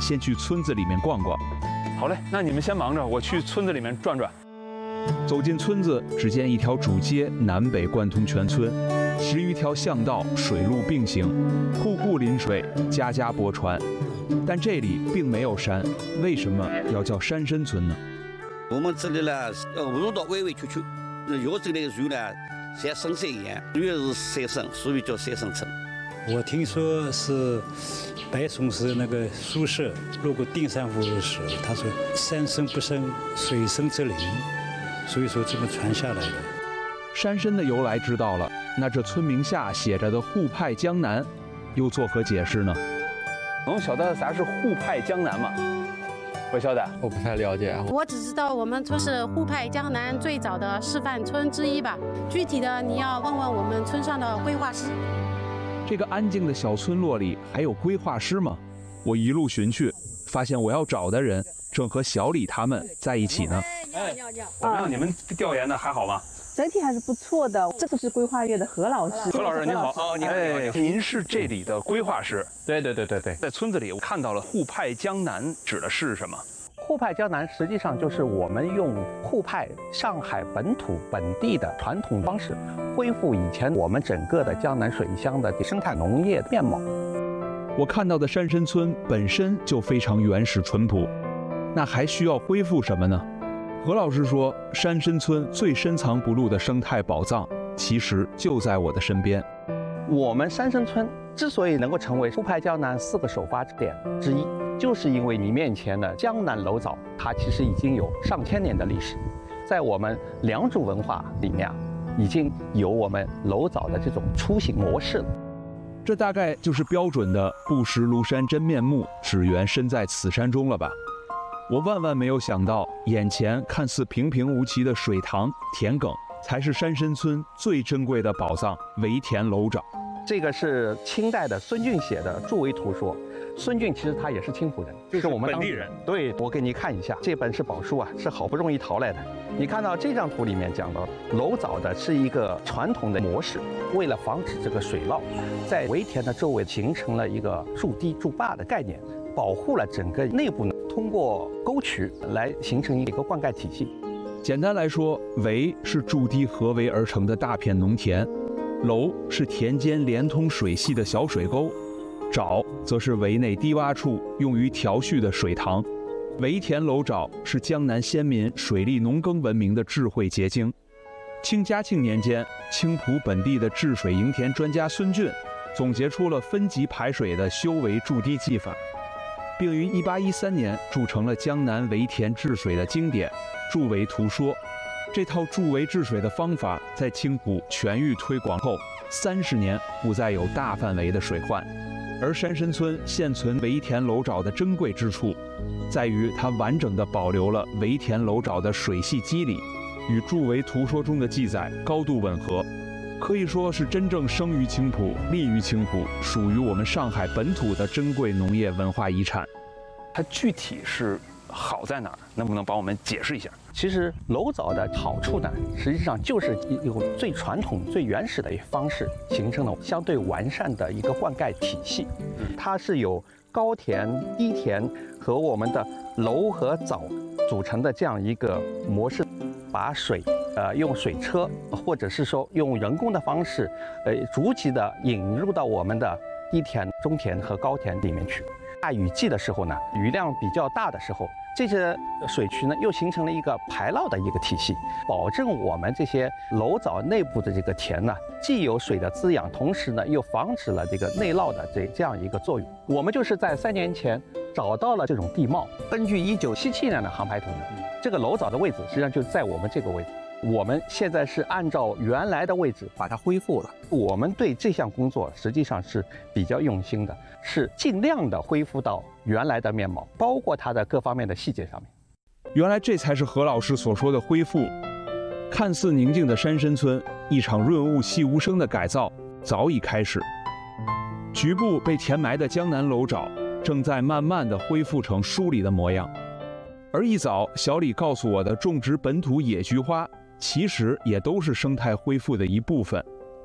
先去村子里面逛逛。 好嘞，那你们先忙着，我去村子里面转转。 走进村子，只见一条主街南北贯通全村，10余条巷道水路并行，户户临水，家家泊船。但这里并没有山，为什么要叫山参村呢？ 我们这里呢，路道弯弯曲曲，有这里的水呢，像深山一样，水是山参，所以叫山参村。 我听说是白宋时那个苏轼路过定山湖的时候，他说“山深不胜水深则灵”，所以说这么传下来的。 山参的由来知道了，那这村名下写着的沪派江南，又作何解释呢？ 能晓得啥是沪派江南吗？不晓得， 我不太了解。 我只知道我们村是沪派江南最早的示范村之一吧，具体的你要问问我们村上的规划师。 这个安静的小村落里还有规划师吗？我一路寻去，发现我要找的人正和小李他们在一起呢。 怎么样？你们调研的还好吗？ 整体还是不错的。这个是规划院的何老师。 何老师您好，您好，您是这里的规划师？ 对， 在村子里我看到了沪派江南指的是什么？ 沪派江南实际上就是我们用沪派上海本土本地的传统方式，恢复以前我们整个的江南水乡的生态农业面貌。 我看到的山参村本身就非常原始淳朴，那还需要恢复什么呢？何老师说，山参村最深藏不露的生态宝藏，其实就在我的身边。 我们山参村之所以能够成为沪派江南4个首发点之一，就是因为你面前的江南楼藻，它其实已经有上千年的历史，在我们良渚文化里面已经有我们楼藻的这种出行模式了。 这大概就是标准的不识庐山真面目，只缘身在此山中了吧？我万万没有想到，眼前看似平平无奇的水塘、田埂，才是山参村最珍贵的宝藏——围田楼沼。 这个是清代的孙俊写的《筑围图说》。孙俊其实他也是青浦人， 就是我们本地人。 对，我给你看一下，这本是宝书啊，是好不容易淘来的。你看到这张图里面讲到，楼藻的是一个传统的模式，为了防止这个水涝，在围田的周围形成了一个筑堤筑坝的概念，保护了整个内部呢，通过沟渠来形成一个灌溉体系。 简单来说，围是筑堤合围而成的大片农田，楼是田间连通水系的小水沟，沼则是围内低洼处用于调蓄的水塘。围田楼沼是江南先民水利农耕文明的智慧结晶。清嘉庆年间，青浦本地的治水营田专家孙俊总结出了分级排水的修围筑堤技法，并于1813年铸成了江南围田治水的经典《筑围图说》。这套筑围治水的方法在青浦全域推广后，30年不再有大范围的水患。而山参村现存围田楼沼的珍贵之处，在于它完整地保留了围田楼沼的水系机理，与《筑围图说》中的记载高度吻合，可以说是真正生于青浦、立于青浦，属于我们上海本土的珍贵农业文化遗产。 它具体是好在哪儿？能不能帮我们解释一下？ 其实楼藻的好处呢，实际上就是一种最传统、最原始的一个方式，形成了相对完善的一个灌溉体系。它是由高田、低田和我们的楼和藻组成的这样一个模式，把水用水车或者是说用人工的方式，逐级的引入到我们的低田、中田和高田里面去。大雨季的时候呢，雨量比较大的时候，这些水渠呢又形成了一个排涝的一个体系，保证我们这些楼藻内部的这个田呢，既有水的滋养，同时呢又防止了这个内涝的这样一个作用。我们就是在3年前找到了这种地貌，根据1977年的航拍图呢，这个楼藻的位置实际上就在我们这个位置。我们现在是按照原来的位置把它恢复了。我们对这项工作实际上是比较用心的，是尽量的恢复到原来的面貌，包括它的各方面的细节上面。 原来这才是何老师所说的恢复。看似宁静的山参村，一场润物细无声的改造早已开始。局部被填埋的江南楼沼，正在慢慢地恢复成书里的模样。而一早小李告诉我的种植本土野菊花，其实也都是生态恢复的一部分。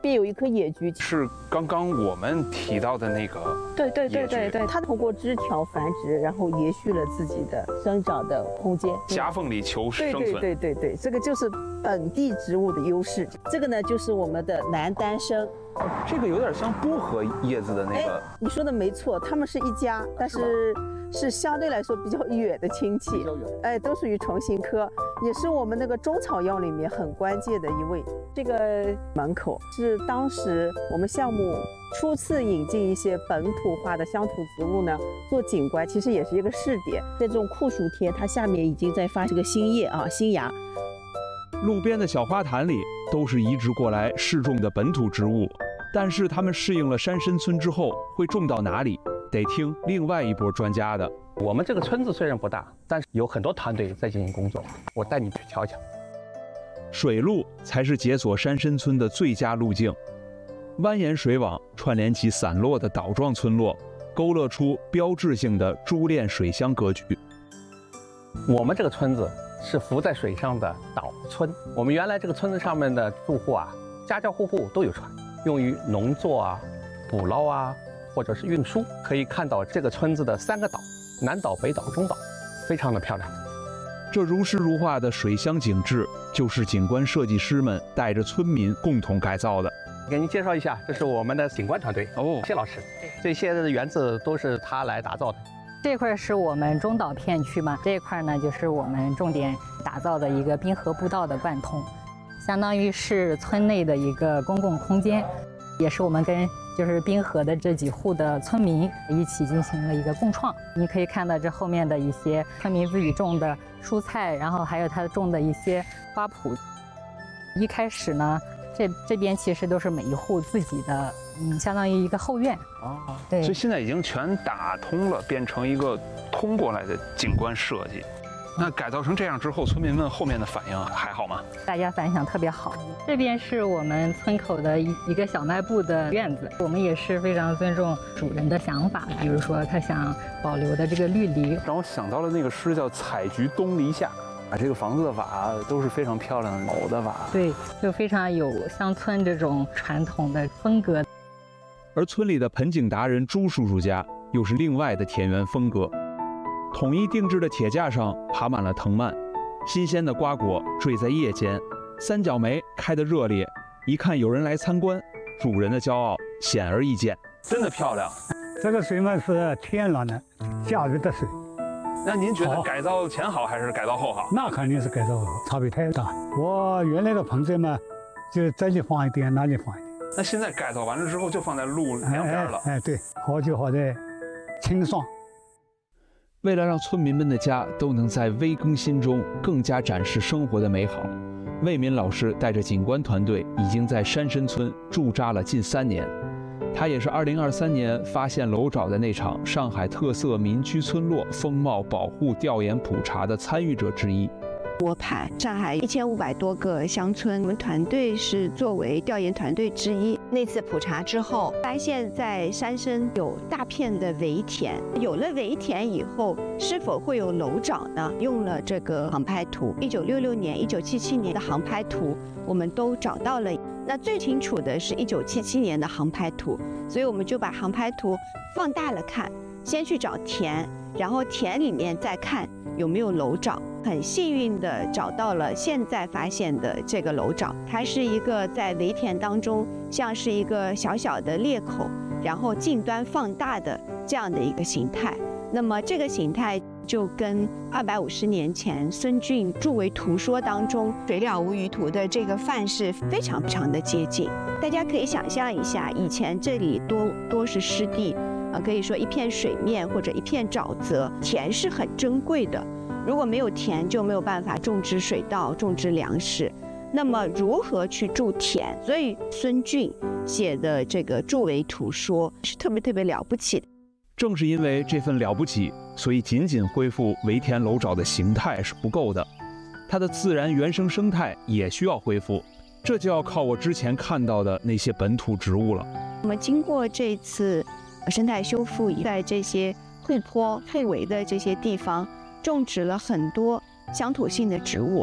边有一棵野菊。 是刚刚我们提到的那个。 对，它通过枝条繁殖，然后延续了自己的生长的空间， 夹缝里求生存。 对，这个就是本地植物的优势。这个呢，就是我们的南丹参。 这个有点像薄荷叶子的那个。 你说的没错，它们是一家，但是相对来说比较远的亲戚。都属于唇形科，也是我们那个中草药里面很关键的一位。这个门口是当时我们项目初次引进一些本土化的乡土植物呢做景观，其实也是一个试点。在这种酷暑天，它下面已经在发这个新叶啊，新芽。 路边的小花坛里都是移植过来试种的本土植物，但是它们适应了山参村之后会种到哪里，得听另外一波专家的。 我们这个村子虽然不大，但是有很多团队在进行工作，我带你去瞧瞧。 水路才是解锁山参村的最佳路径，蜿蜒水网串联起散落的岛状村落，勾勒出标志性的珠链水乡格局。 我们这个村子是浮在水上的岛村，我们原来这个村子上面的住户啊，家家户户都有船，用于农作啊、捕捞啊，或者是运输。可以看到这个村子的3个岛，南岛、北岛、中岛，非常的漂亮。 这如诗如画的水乡景致，就是景观设计师们带着村民共同改造的。 给您介绍一下，这是我们的景观团队谢老师，这些的园子都是他来打造的。 这块是我们中岛片区嘛，这一块呢就是我们重点打造的一个滨河步道的贯通，相当于是村内的一个公共空间，也是我们跟就是滨河的这几户的村民一起进行了一个共创。你可以看到这后面的一些村民自己种的蔬菜，然后还有他种的一些花圃。一开始呢，这边其实都是每一户自己的，相当于一个后院。对。 所以现在已经全打通了，变成一个通过来的景观设计。那改造成这样之后，村民们后面的反应还好吗？ 大家反响特别好。这边是我们村口的一个小卖部的院子，我们也是非常尊重主人的想法，比如说他想保留的这个绿篱， 让我想到了那个诗叫《采菊东篱下》。这个房子的瓦都是非常漂亮的老的瓦， 对，就非常有乡村这种传统的风格。 而村里的盆景达人朱叔叔家又是另外的田园风格，统一定制的铁架上爬满了藤蔓，新鲜的瓜果缀在叶间，三角梅开得热烈，一看有人来参观，主人的骄傲显而易见。 真的漂亮。 这个水嘛是天然的驾驭的水。 那您觉得改造前好还是改造后好？ 那肯定是改造后，差别太大。我原来的盆栽嘛，就这里放一点，那里放一点。 那现在改造完了之后，就放在路两边了。 对，好就好在清爽。 为了让村民们的家都能在微更新中更加展示生活的美好，魏民老师带着景观团队已经在山参村驻扎了近3年。他也是2023年发现楼沼的那场上海特色民居村落风貌保护调研普查的参与者之一。 拨盘上海1500多个乡村，我们团队是作为调研团队之一。那次普查之后，发现在山参有大片的围田，有了围田以后，是否会有楼沼呢？用了这个航拍图，1966年、1977年的航拍图，我们都找到了。那最清楚的是1977年的航拍图，所以我们就把航拍图放大了看，先去找田，然后田里面再看有没有楼沼。很幸运的找到了现在发现的这个楼沼，它是一个在围田当中像是一个小小的裂口，然后近端放大的这样的一个形态。那么这个形态就跟250年前孙峻著为图说当中水了无余图的这个范式非常的接近。大家可以想象一下，以前这里多是湿地，可以说一片水面或者一片沼泽，田是很珍贵的。如果没有田，就没有办法种植水稻、种植粮食。那么如何去筑田？所以孙峻写的这个著为图说是特别了不起的。 正是因为这份了不起，所以仅恢复围田楼沼的形态是不够的，它的自然原生生态也需要恢复，这就要靠我之前看到的那些本土植物了。 我们经过这次生态修复，在这些护坡、护围的这些地方，种植了很多乡土性的植物，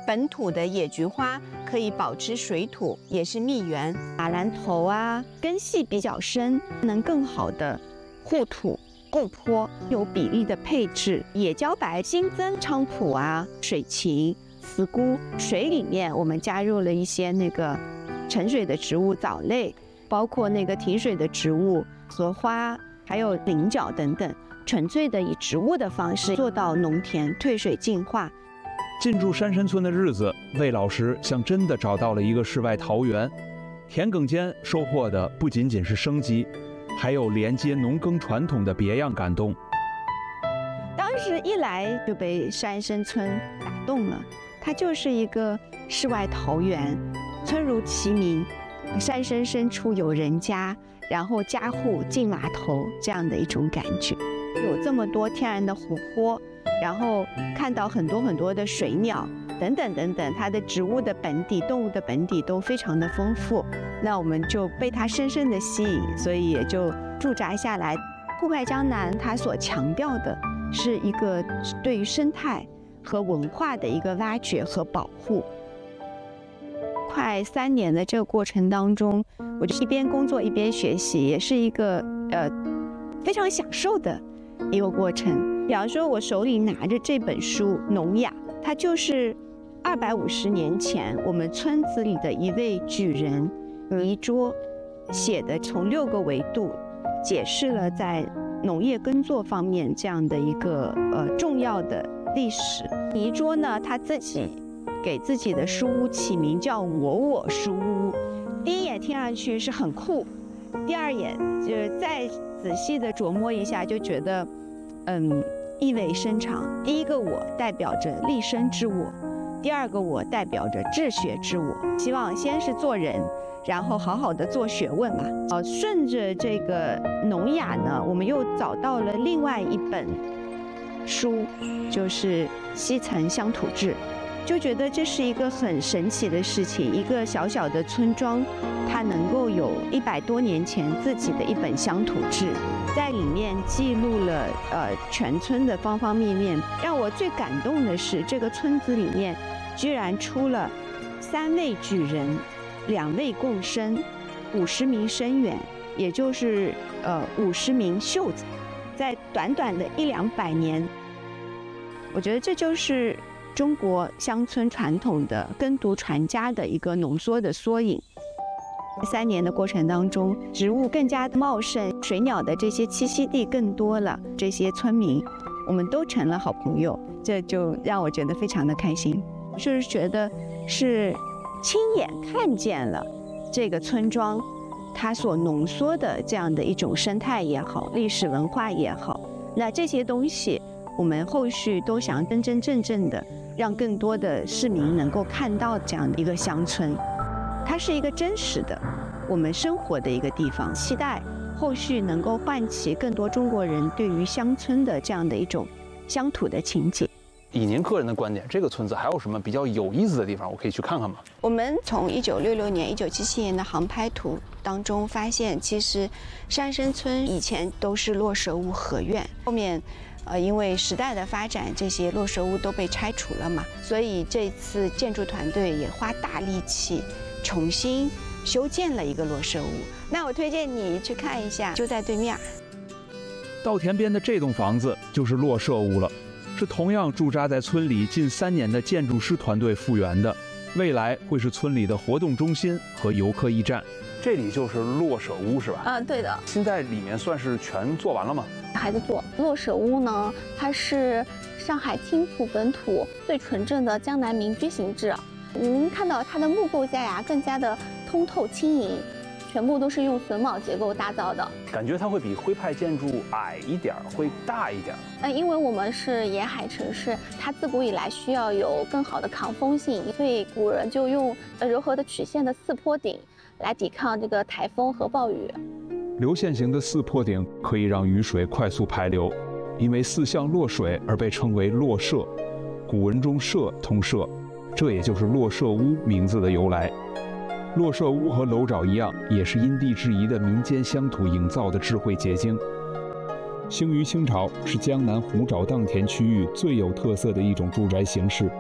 本土的野菊花可以保持水土，也是蜜源。马兰头啊，根系比较深，能更好的护土固坡，有比例的配置。野茭白新增菖蒲啊、水芹、茨菇，水里面我们加入了一些那个沉水的植物藻类，包括那个提水的植物荷花，还有菱角等等，纯粹的以植物的方式做到农田退水净化。 进驻山山村的日子，魏老师像真的找到了一个世外桃源。田埂间收获的不仅仅是生机，还有连接农耕传统的别样感动。 当时一来就被山山村打动了，它就是一个世外桃源，村如其名，山深深处有人家，然后家户进码头这样的一种感觉。有这么多天然的湖泊，然后看到很多的水鸟等等等等，它的植物的本底、动物的本底都非常的丰富，那我们就被它深深的吸引，所以也就驻扎下来。沪派江南它所强调的是一个对于生态和文化的一个挖掘和保护。快3年的这个过程当中，我就一边工作一边学习，也是一个非常享受的一个过程。比方说，我手里拿着这本书《农雅》，它就是250年前我们村子里的一位举人倪柝写的，从6个维度解释了在农业耕作方面这样的一个重要的历史。倪柝呢，他自己给自己的书屋起名叫我书屋，第一眼听上去是很酷，第二眼就是再仔细的琢磨一下，就觉得意味深长。第一个我代表着立身之我，第二个我代表着治学之我。希望先是做人，然后好好的做学问嘛。顺着这个农雅呢，我们又找到了另外一本书，就是《西岑乡土志》，就觉得这是一个很神奇的事情。一个小小的村庄，它能够有100多年前自己的一本乡土志，在里面记录了全村的方方面面。让我最感动的是，这个村子里面居然出了3位举人，2位贡生，50名生员，也就是50名秀才，在短短的100-200年，我觉得这就是中国乡村传统的耕读传家的一个浓缩的缩影。3年的过程当中，植物更加的茂盛，水鸟的这些栖息地更多了，这些村民我们都成了好朋友，这就让我觉得非常的开心。就是觉得是亲眼看见了这个村庄它所浓缩的这样的一种生态也好，历史文化也好，那这些东西我们后续都想真真正正的让更多的市民能够看到这样的一个乡村，它是一个真实的我们生活的一个地方。期待后续能够唤起更多中国人对于乡村的这样的一种乡土的情结。 以您个人的观点，这个村子还有什么比较有意思的地方，我可以去看看吗？ 我们从1966年、1977年的航拍图当中发现，其实山生村以前都是落舍屋合院，后面因为时代的发展，这些落舍屋都被拆除了嘛，所以这次建筑团队也花大力气重新修建了一个落舍屋。那我推荐你去看一下，就在对面。 稻田边的这栋房子就是落舍屋了，是同样驻扎在村里近3年的建筑师团队复原的，未来会是村里的活动中心和游客驿站。 这里就是落舍屋是吧？ 对的。 现在里面算是全做完了吗？ 还在做。落舍屋呢，它是上海青浦本土最纯正的江南民居形制。您看到它的木构架呀，更加的通透轻盈，全部都是用榫卯结构打造的。 感觉它会比徽派建筑矮一点，会大一点。 因为我们是沿海城市，它自古以来需要有更好的抗风性，所以古人就用柔和的曲线的4坡顶来抵抗这个台风和暴雨。 流线型的4坡顶可以让雨水快速排流，因为4项落水而被称为落舍。古文中舍通舍，这也就是落舍屋名字的由来。落舍屋和楼沼一样，也是因地制宜的民间乡土营造的智慧结晶。兴于清朝，是江南湖沼荡田区域最有特色的一种住宅形式。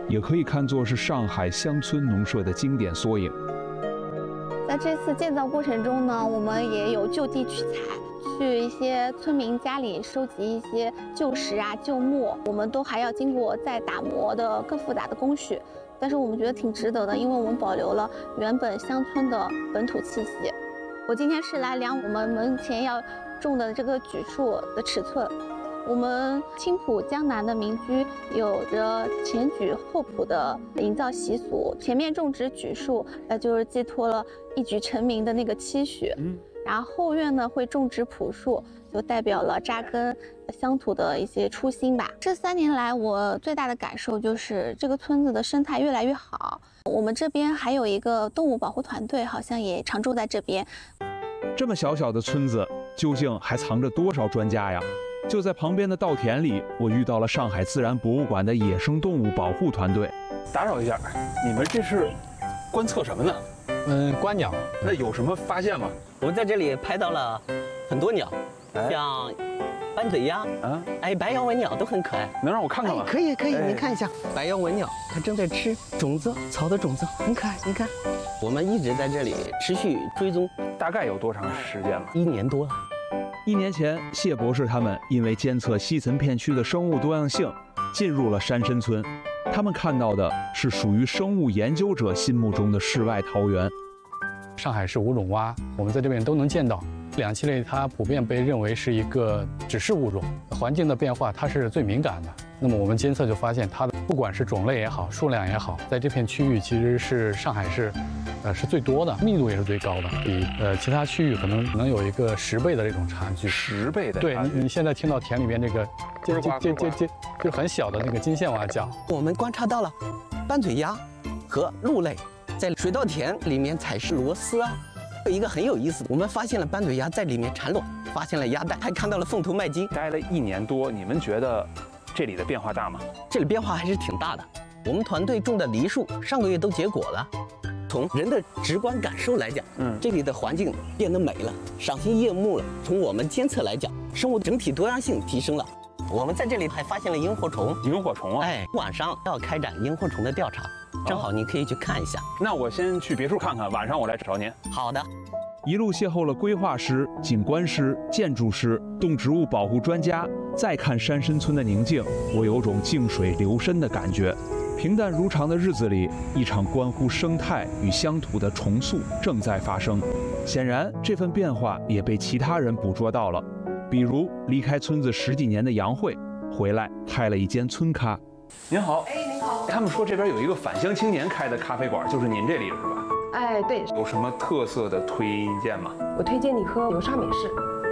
也可以看作是上海乡村农舍的经典缩影。 在这次建造过程中呢，我们也有就地取材，去一些村民家里收集一些旧石啊、旧木，我们都还要经过再打磨的更复杂的工序。但是我们觉得挺值得的，因为我们保留了原本乡村的本土气息。我今天是来量我们门前要种的这个榉树的尺寸。我们青浦江南的民居有着前榉后圃的营造习俗，前面种植榉树，就是寄托了一举成名的那个期许。然后后院呢会种植朴树，就代表了扎根乡土的一些初心吧。这3年来，我最大的感受就是这个村子的生态越来越好。我们这边还有一个动物保护团队，好像也常驻在这边。 这么小小的村子，究竟还藏着多少专家呀？就在旁边的稻田里，我遇到了上海自然博物馆的野生动物保护团队。 打扰一下，你们这是观测什么呢？ 观鸟。 那有什么发现吗？ 我们在这里拍到了很多鸟，像斑嘴鸭白腰文鸟都很可爱。 能让我看看吗？ 可以，你看一下白腰文鸟，它正在吃种子，草的种子，很可爱。你看，我们一直在这里持续追踪， 大概有多长时间了 ？1年多了。 1年前，谢博士他们因为监测西岑片区的生物多样性，进入了山参村。他们看到的是属于生物研究者心目中的世外桃源。 上海市无种蛙，我们在这边都能见到。两栖类它普遍被认为是一个指示物种，环境的变化它是最敏感的。那么我们监测就发现，它的不管是种类也好，数量也好，在这片区域其实是上海市是最多的，密度也是最高的，比其他区域可能有一个10倍的这种差距。 10倍的差距。 对，你现在听到田里面这个就是很小的那个金线蛙叫。 我们观察到了斑嘴鸭和鹿类在水稻田里面采食螺丝啊。有一个很有意思的，我们发现了斑嘴鸭在里面产卵，发现了鸭蛋，还看到了凤头麦金。 待了1年多，你们觉得这里的变化大吗？ 这里变化还是挺大的。我们团队种的梨树上个月都结果了。从人的直观感受来讲，这里的环境变得美了，赏心悦目了。从我们监测来讲，生物整体多样性提升了。我们在这里还发现了萤火虫。 萤火虫啊！ 晚上要开展萤火虫的调查，正好你可以去看一下。 那我先去别墅看看，晚上我来找您。 好的。 一路邂逅了规划师、景观师、建筑师、动植物保护专家，再看山参村的宁静，我有种静水流深的感觉。平淡如常的日子里，一场关乎生态与乡土的重塑正在发生。显然，这份变化也被其他人捕捉到了。比如离开村子10几年的杨慧，回来开了一间村咖。 您好， 您好。 他们说这边有一个返乡青年开的咖啡馆，就是您这里是吧？ 对。 有什么特色的推荐吗？ 我推荐你喝流沙美式。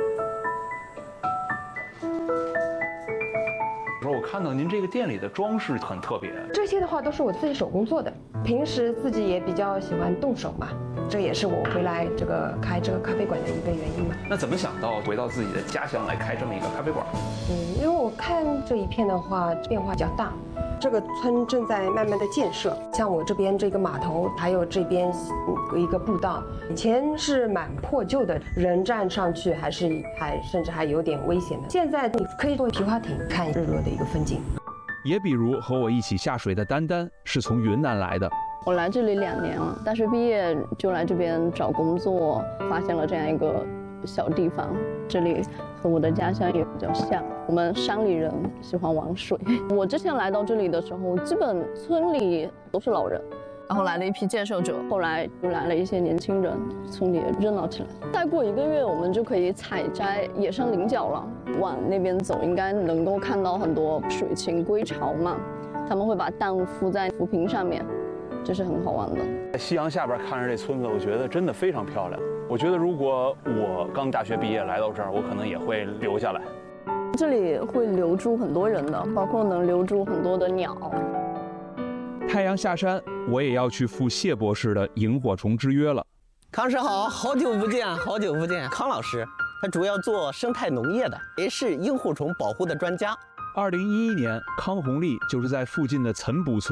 我看到您这个店里的装饰很特别。 这些的话都是我自己手工做的，平时自己也比较喜欢动手嘛，这也是我回来开这个咖啡馆的一个原因嘛。 那怎么想到回到自己的家乡来开这么一个咖啡馆？ 因为我看这一片的话变化比较大。这个村正在慢慢的建设，像我这边这个码头，还有这边有一个步道，以前是蛮破旧的，人站上去甚至还有点危险的。现在你可以坐皮划艇看日落的一个风景。 也比如和我一起下水的丹丹是从云南来的。 我来这里2年了，大学毕业就来这边找工作，发现了这样一个小地方，这里和我的家乡也比较像。我们山里人喜欢玩水。我之前来到这里的时候，基本村里都是老人，然后来了一批建设者，后来又来了一些年轻人，村里也热闹起来。再过1个月，我们就可以采摘野生菱角了。往那边走，应该能够看到很多水禽归巢嘛，他们会把蛋孵在浮萍上面，这是很好玩的。 在夕阳下边看着这村子，我觉得真的非常漂亮。我觉得如果我刚大学毕业来到这儿，我可能也会留下来。 这里会留住很多人的，包括能留住很多的鸟。 太阳下山，我也要去赴谢博士的萤火虫之约了。 康师好，好久不见，好久不见。康老师，他主要做生态农业的，也是萤火虫保护的专家。 2011年，康红丽就是在附近的岑堡村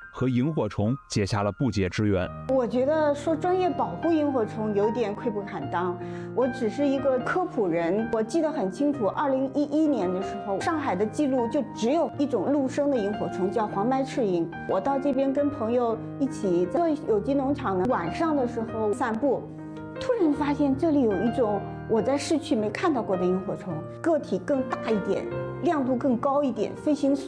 和萤火虫结下了不解之缘。 我觉得说专业保护萤火虫有点愧不坦当，我只是一个科普人。我记得很清楚，2011年的时候，上海的记录就只有一种陆生的萤火虫，叫黄白翅萤。我到这边跟朋友一起做有机农场呢，晚上的时候散步，突然发现这里有一种我在市区没看到过的萤火虫，个体更大一点，亮度更高一点，飞行速